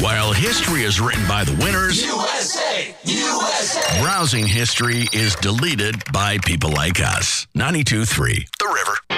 While history is written by the winners, USA! USA! browsing history is deleted by people like us. 92.3 The River.